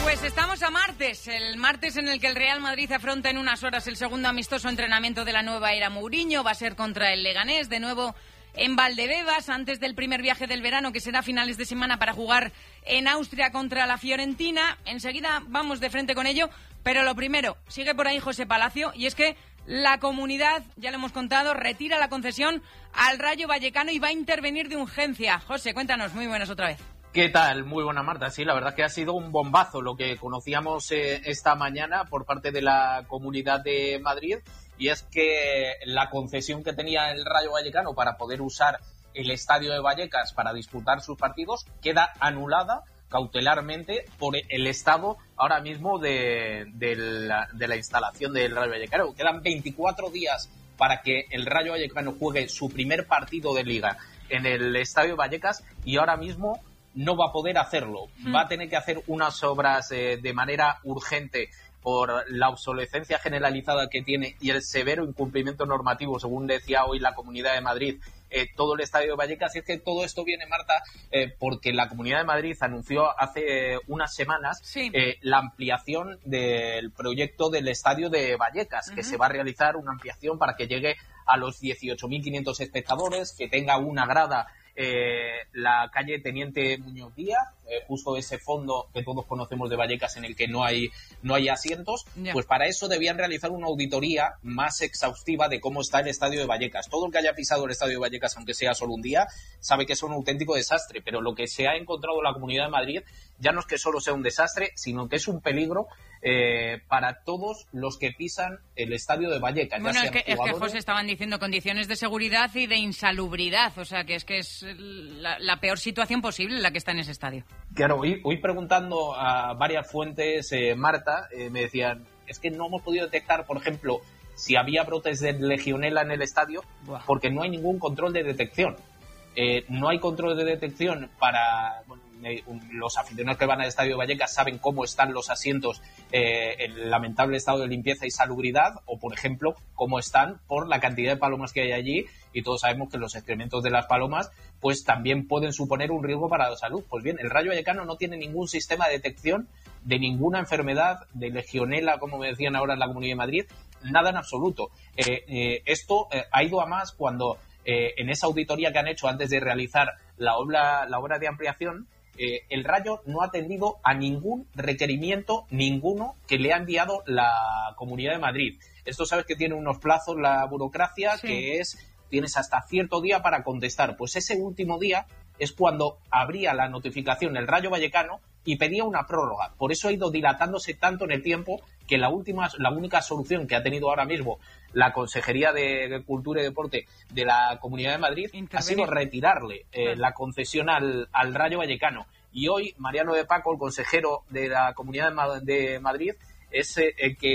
Pues estamos a martes, el martes en el que el Real Madrid afronta en unas horas el segundo amistoso entrenamiento de la nueva era Mourinho. Va a ser contra el Leganés, de nuevo en Valdebebas, antes del primer viaje del verano, que será a finales de semana para jugar en Austria contra la Fiorentina. Enseguida vamos de frente con ello, pero lo primero, sigue por ahí José Palacio, y es que la comunidad, ya lo hemos contado, retira la concesión al Rayo Vallecano y va a intervenir de urgencia. José, cuéntanos, muy buenas otra vez. ¿Qué tal? Muy buena, Marta. Sí, la verdad que ha sido un bombazo lo que conocíamos esta mañana por parte de la Comunidad de Madrid, y es que la concesión que tenía el Rayo Vallecano para poder usar el estadio de Vallecas para disputar sus partidos queda anulada cautelarmente por el estado ahora mismo de la instalación del Rayo Vallecano. Quedan 24 días para que el Rayo Vallecano juegue su primer partido de Liga en el estadio de Vallecas y ahora mismo no va a poder hacerlo. Va a tener que hacer unas obras de manera urgente por la obsolescencia generalizada que tiene y el severo incumplimiento normativo, según decía hoy la Comunidad de Madrid, todo el estadio de Vallecas. Y es que todo esto viene, Marta, porque la Comunidad de Madrid anunció hace unas semanas la ampliación del proyecto del estadio de Vallecas, que se va a realizar una ampliación para que llegue a los 18.500 espectadores, que tenga una grada la calle Teniente Muñoz Díaz, justo ese fondo que todos conocemos de Vallecas en el que no hay asientos. Pues para eso debían realizar una auditoría más exhaustiva de cómo está el estadio de Vallecas. Todo el que haya pisado el estadio de Vallecas, aunque sea solo un día, sabe que es un auténtico desastre, pero lo que se ha encontrado la Comunidad de Madrid ya no es que solo sea un desastre, sino que es un peligro para todos los que pisan el estadio de Vallecas. Bueno, es que José, estaban diciendo condiciones de seguridad y de insalubridad, o sea que es la peor situación posible la que está en ese estadio. Claro, hoy preguntando a varias fuentes, Marta, me decían, es que no hemos podido detectar, por ejemplo, si había brotes de legionela en el estadio, porque no hay ningún control de detección. No hay control de detección para... los aficionados que van al estadio de Vallecas saben cómo están los asientos en el lamentable estado de limpieza y salubridad, o por ejemplo cómo están por la cantidad de palomas que hay allí, y todos sabemos que los excrementos de las palomas pues también pueden suponer un riesgo para la salud. Pues bien, el Rayo Vallecano no tiene ningún sistema de detección de ninguna enfermedad, de legionela, como me decían ahora en la Comunidad de Madrid, nada en absoluto. Esto ha ido a más cuando en esa auditoría que han hecho antes de realizar la obra de ampliación, el Rayo no ha atendido a ningún requerimiento, ninguno, que le ha enviado la Comunidad de Madrid. Esto sabes que tiene unos plazos la burocracia, que tienes hasta cierto día para contestar. Pues ese último día es cuando abría la notificación el Rayo Vallecano y pedía una prórroga. Por eso ha ido dilatándose tanto en el tiempo que la única solución que ha tenido ahora mismo la Consejería de Cultura y Deporte de la Comunidad de Madrid ha sido retirarle la concesión al Rayo Vallecano. Y hoy Mariano de Paco, el consejero de la Comunidad de Madrid, es el que